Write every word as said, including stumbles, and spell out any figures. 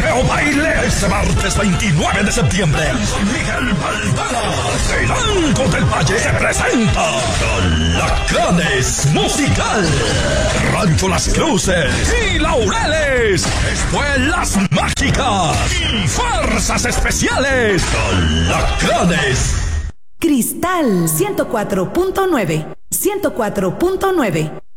feo baile este martes veintinueve de septiembre. San Miguel Valdana, el Banco del Valle se presenta Alacranes Musical. Rancho Las Cruces y Laureles, Escuelas Mágicas y Fuerzas Especiales. Alacranes. Cristal ciento cuatro punto nueve. ciento cuatro punto nueve.